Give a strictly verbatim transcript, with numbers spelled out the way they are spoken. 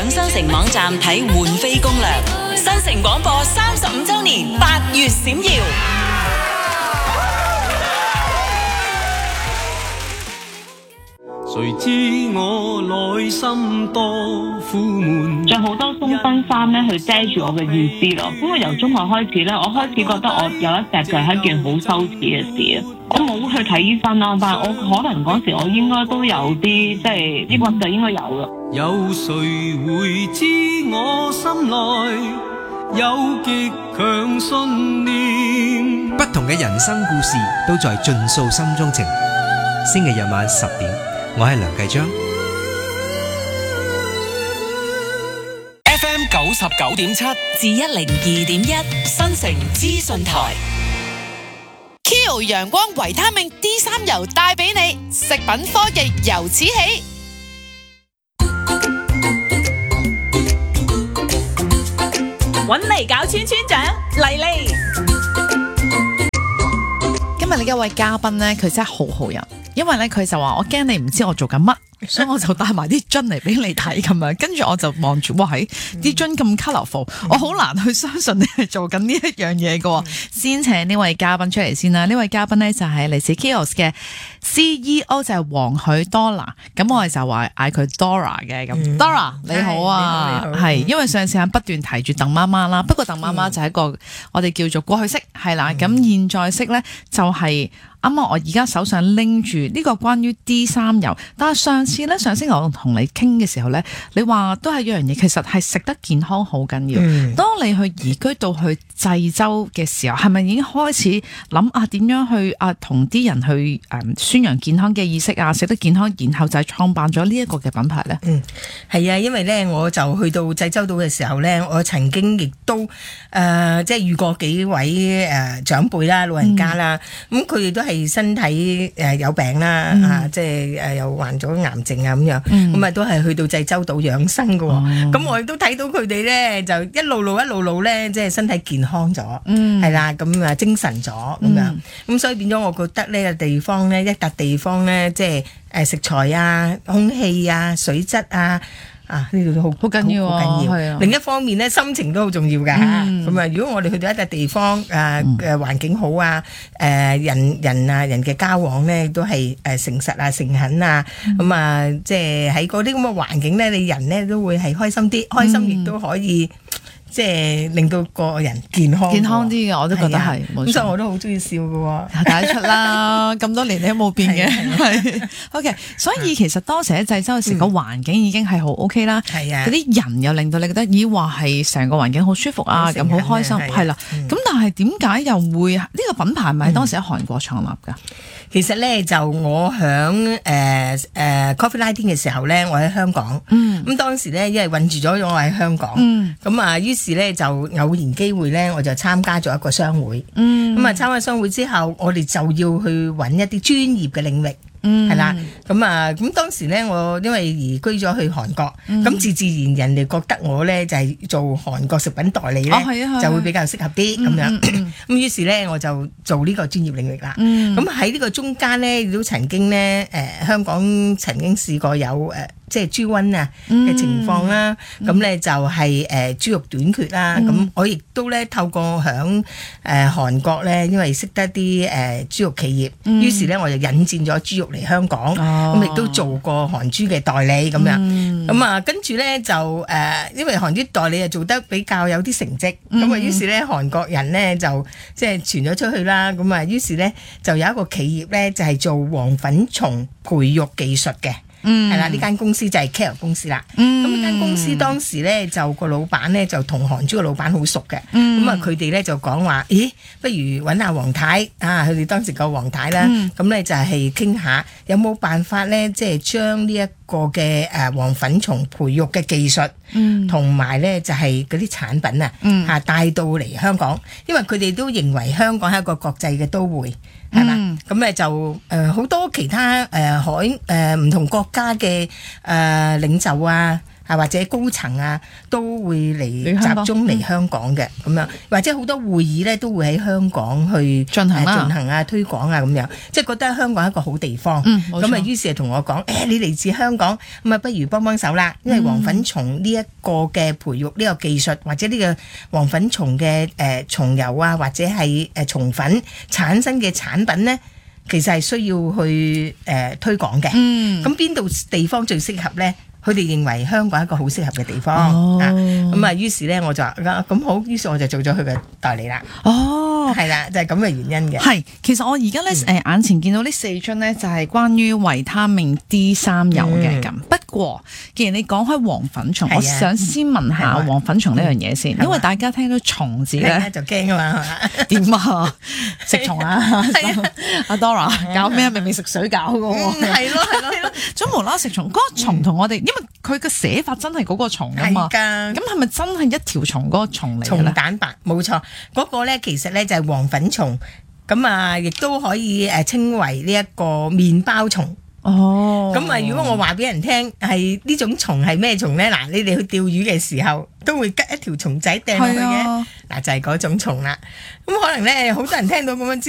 新城網站睇換飛攻略。新城廣播三十五周年八月閃耀。 誰知我內心多苦悶， 着好多鬆身衫咧去遮住我嘅意思咯。咁我由中學開始咧，我開始覺得我有一隻腳係一件好羞恥嘅事啊！我冇去睇醫生啦，但係我可能嗰時我應該都有啲即係抑鬱就應該有啦。 有誰會知我心內有極強信念？ 不同嘅人生故事都在盡訴心中情。星期日晚十點，我係梁繼章。 F M 九十九點七至一零二點一新城資訊台。 Kio 陽光維他命 D 三油帶俾你，食品科技由此起。 搵嚟搞村村長嚟嚟。 今日你嘅位嘉賓咧，佢真係好好人，因為咧佢就話我驚你唔知我做緊乜。所以我就帶埋啲樽嚟俾你睇咁樣，跟住我就望住，哇喺啲樽咁 colourful，我好難去相信你係做緊呢一樣嘢嘅。先請呢位嘉賓出嚟先啦，呢位嘉賓咧就係嚟自 Kiosk 嘅 C E O 就係黃許 Dora， 咁我哋就話嗌佢 Dora 嘅咁。嗯、Dora 你好啊，係因為上次不斷提住鄧媽媽啦，不過鄧媽媽就係一個我哋叫做過去式係啦，咁、嗯、現在式咧就係、是。啱啱我而家手上拎住呢個關於 D 三油，但係上次咧上星期我同你傾嘅時候咧，你話都係一樣嘢，其實係食得健康好緊要。嗯、當你去移居到去濟州嘅時候，係咪已經開始諗啊點樣去啊同啲人去誒、嗯、宣揚健康嘅意識啊，食得健康，然後就係創辦咗呢一個嘅品牌咧？ 嗯，係啊，因為咧我就去到濟州島嘅時候咧，我曾經亦都誒、呃、即係遇過幾位誒、呃、長輩啦、老人家啦，咁佢哋都係。係身體誒有病啦，嗯、啊，即係誒又患咗癌症啊咁樣，咁啊、嗯、都係去到濟州島養生噶，咁、哦、我亦都睇到佢哋咧就一路路一路路咧，即係身體健康咗，係、嗯、啦，咁啊精神咗咁、嗯、樣，咁所以變咗我覺得呢個地方咧，一笪地方咧，即係誒食材啊、空氣啊、水質啊。啊！呢度都好好緊要，好緊要。係啊。另一方面咧，心情都好重要㗎。咁啊，如果我哋去到一笪地方，誒誒環境好啊，誒人人啊人嘅交往咧都係誒誠實啊、誠懇啊，咁啊，即係喺嗰啲咁嘅環境咧，你人咧都會係開心啲，開心亦都可以。即係令到個人健康健康啲嘅，我都覺得係。咁所以我都好中意笑嘅喎， 睇得出啦。咁多年你都冇變嘅，係。OK，所以其實當時喺濟州嘅時，個環境已經係好 OK 啦。係啊，嗰啲人又令到你覺得，咦話係成個環境好舒服啊，咁好開心，係啦。咁但係點解又會呢個品牌咪當時喺韓國創立㗎？ 其實咧就我響誒誒 Coffee Nineteen 嘅時候咧，我喺香港。嗯。咁當時咧因為困住咗我喺香港。嗯。咁啊，於是咧就偶然機會咧，我就參加咗一個商會。嗯。咁啊，參加商會之後，我哋就要去揾一啲專業嘅領域。嗯，係啦，咁啊，咁當時咧，我因為移居咗去韓國，咁、嗯、自自然人哋覺得我咧就係、是、做韓國食品代理咧，哦啊啊、就會比較適合啲咁、嗯、樣。咁、嗯、於是咧，我就做呢個專業領域啦。咁喺呢個中間咧，亦都曾經咧，誒、呃、香港曾經試過有誒。呃即係豬瘟啊嘅情況啦，咁咧、嗯、就係誒豬肉短缺啦，咁、嗯、我亦都咧透過響誒韓國咧，因為識得啲誒豬肉企業，嗯、於是咧我就引薦咗豬肉嚟香港，咁亦、哦、都做過韓豬嘅代理咁樣，咁、嗯、啊跟住咧就誒、呃，因為韓豬代理啊做得比較有啲成績，咁啊、嗯、於是咧韓國人咧就即係傳咗出去啦，咁啊於是咧就有一個企業咧就係做黃粉蟲培育技術嘅。嗯，係啦，呢間公司就係 Care 公司啦。嗯，咁呢間公司當時咧就個老闆咧就同韓豬個老闆好熟嘅。嗯，咁啊佢哋咧就講話，咦，不如揾下黃太啊，佢哋當時個黃太啦。咁咧、嗯、就係傾下有冇辦法咧，即係將呢一個嘅誒黃粉蟲培育嘅技術，嗯，同埋咧就係嗰啲產品啊，嗯，嚇帶到嚟香港，因為佢哋都認為香港係一個國際嘅都會。係嘛？咁咧、嗯、就誒好、呃、多其他誒、呃、海誒唔、呃、同國家嘅誒、呃、領袖啊啊或者高層啊都會嚟嚟香港集中嚟香港嘅咁樣，或者好多會議咧都會喺香港去進行啦進行啊推廣啊咁樣，即係覺得香港係一個好地方。 嗯冇錯咁啊，於是就同我講：誒、你嚟自香港，咁啊，不如幫幫手啦。因為黃粉蟲呢一個嘅培育呢個技術，或者呢個黃粉蟲嘅誒蟲油啊，或者係誒蟲粉產生嘅產品咧，其實係需要去誒、呃、推廣嘅。 嗯咁邊度地方最適合咧？佢哋認為香港係一個好適合嘅地方。 哦啊咁啊，於是咧我就話咁好，於是我就做咗佢嘅代理啦。 哦。 係啦，就係咁嘅原因嘅。 係，其實我而家咧誒眼前見到呢四樽咧，就係關於維他命 D 三有嘅咁。不過，既然你講開黃粉蟲， 係啊我想先問下係啊黃粉蟲呢樣嘢先，因為大家聽到蟲字咧係啊就驚啊嘛，係嘛？ 點啊？食蟲啊？阿 Dora 搞咩？明明食水餃嘅喎。 嗯係咯係咯係咯， 咁無啦啦食蟲，嗰個蟲同我哋，因為佢嘅寫法真係嗰個蟲啊嘛。 係㗎。 咁係咪真係一條蟲嗰個蟲嚟嘅蟲咧？ 蛋白冇錯，嗰、個咧其實咧就係黃粉蟲，咁啊亦都可以誒稱為呢一個麵包蟲。 哦。 咁啊，如果我話俾人聽係呢種蟲係咩蟲咧？嗱，你哋去釣魚嘅時候都會吉一條蟲仔掟落去嘅， 係啊嗱就係嗰種蟲啦。咁可能咧好多人聽到咁樣知